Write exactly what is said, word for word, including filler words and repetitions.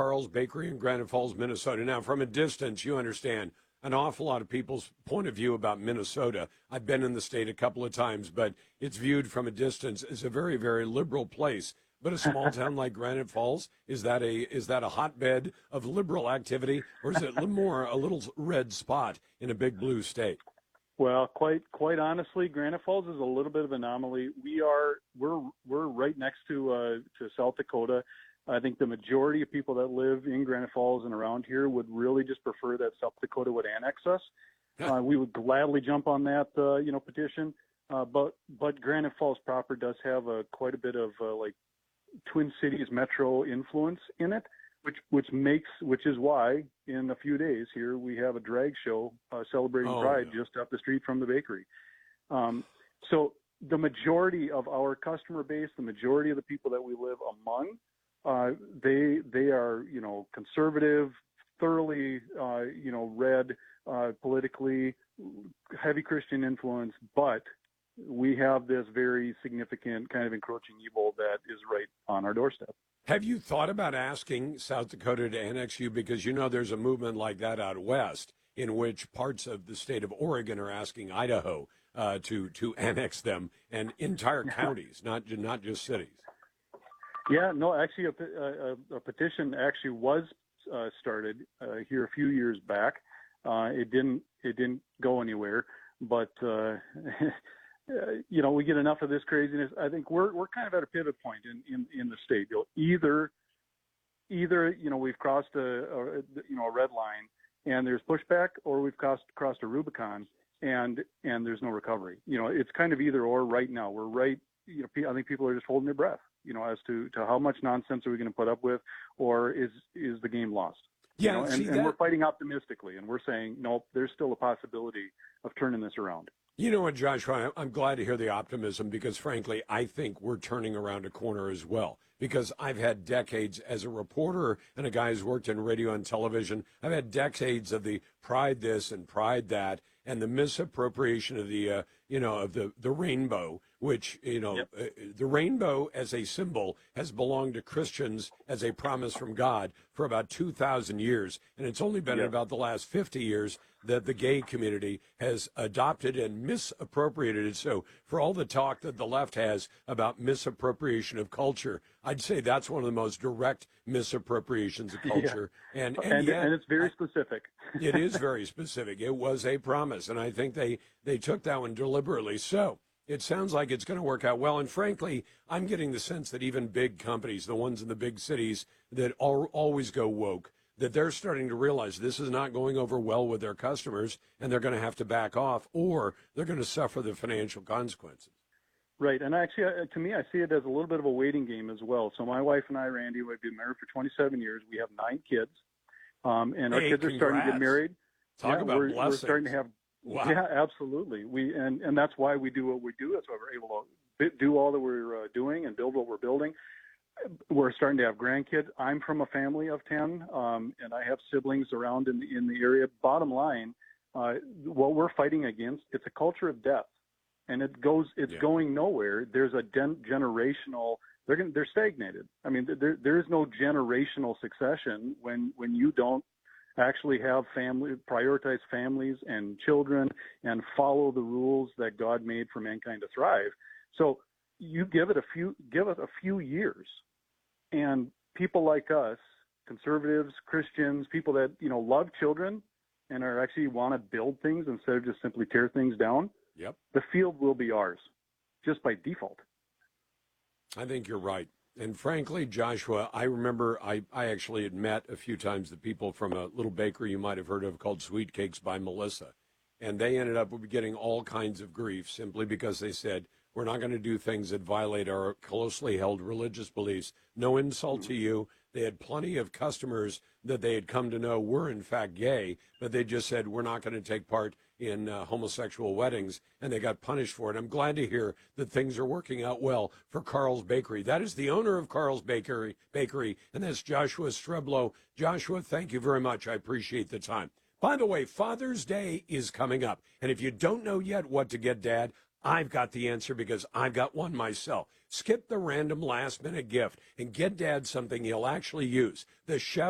Carl's Bakery in Granite Falls, Minnesota. Now, from a distance, you understand an awful lot of people's point of view about Minnesota. I've been in the state a couple of times, but it's viewed from a distance as a very, very liberal place. But a small town like Granite Falls, is that a is that a hotbed of liberal activity, or is it more a little red spot in a big blue state? Well, quite quite honestly, Granite Falls is a little bit of an anomaly. We are we're we're right next to uh, to South Dakota. I think the majority of people that live in Granite Falls and around here would really just prefer that South Dakota would annex us. Uh, we would gladly jump on that uh, you know petition, uh, but but Granite Falls proper does have a quite a bit of uh, like Twin Cities metro influence in it, which which makes which is why in a few days here we have a drag show uh, celebrating oh, Pride yeah. just up the street from the bakery. Um, so the majority of our customer base, the majority of the people that we live among, uh, they they are you know conservative, thoroughly uh, you know read, uh, politically heavy Christian influence, but we have this very significant kind of encroaching evil that is right on our doorstep. Have you thought about asking South Dakota to annex you? Because you know there's a movement like that out west in which parts of the state of Oregon are asking Idaho uh, to to annex them, and entire counties, not not just cities. Yeah, no, actually, a, a, a petition actually was uh, started uh, here a few years back. Uh, it didn't it didn't go anywhere, but. Uh, Uh, you know, we get enough of this craziness. I think we're we're kind of at a pivot point in, in, in the state. You know, either either you know we've crossed a, a you know a red line and there's pushback, or we've crossed crossed a Rubicon and and there's no recovery. You know, it's kind of either or right now. We're right. You know, I think people are just holding their breath. You know, as to, to how much nonsense are we going to put up with, or is is the game lost? Yeah, you know, and, see, and that... we're fighting optimistically, and we're saying nope. There's still a possibility of turning this around. You know what, Joshua, I'm glad to hear the optimism because, frankly, I think we're turning around a corner as well. Because I've had decades as a reporter and a guy who's worked in radio and television. I've had decades of the pride this and pride that and the misappropriation of the, uh, you know, of the, the rainbow, which, you know, Yep. uh, the rainbow as a symbol has belonged to Christians as a promise from God for about two thousand years. And it's only been Yep. in about the last fifty years that the gay community has adopted and misappropriated it. So for all the talk that the left has about misappropriation of culture, I'd say that's one of the most direct misappropriations of culture. Yeah. And, and, and, yet, and it's very specific. it is very specific. It was a promise, and I think they, they took that one deliberately. So it sounds like it's going to work out well. And frankly, I'm getting the sense that even big companies, the ones in the big cities that al- always go woke, that they're starting to realize this is not going over well with their customers, and they're going to have to back off, or they're going to suffer the financial consequences. Right, and actually, uh, to me, I see it as a little bit of a waiting game as well. So my wife and I, Randy, we've been married for twenty-seven years. We have nine kids, um, and our Hey, kids are starting to get congrats. married. Talk yeah, about we're, blessings. we're starting to have. Wow. Yeah, absolutely. We and and that's why we do what we do. That's why we're able to do all that we're uh, doing and build what we're building. We're starting to have grandkids. I'm from a family of ten, um, and I have siblings around in the, in the area. Bottom line, uh, what we're fighting against, it's a culture of death, and it goes, it's Yeah. going nowhere. There's a gen- generational, they're gonna, they're stagnated. I mean, there there is no generational succession when when you don't actually have family, prioritize families and children, and follow the rules that God made for mankind to thrive. So you give it a few, give it a few years, and people like us, conservatives, Christians, people that, you know, love children and are actually want to build things instead of just simply tear things down. Yep. The field will be ours just by default. I think you're right. And frankly, Joshua, I remember I, I actually had met a few times the people from a little bakery you might have heard of called Sweet Cakes by Melissa. And they ended up getting all kinds of grief simply because they said, we're not going to do things that violate our closely held religious beliefs. No insult to you. They had plenty of customers that they had come to know were, in fact, gay, but they just said, we're not going to take part in uh, homosexual weddings, and they got punished for it. I'm glad to hear that things are working out well for Carl's Bakery. That is the owner of Carl's Bakery, Bakery, and that's Joshua Streblow. Joshua, thank you very much. I appreciate the time. By the way, Father's Day is coming up, and if you don't know yet what to get Dad, I've got the answer because I've got one myself. Skip the random last-minute gift and get Dad something he'll actually use. The Chef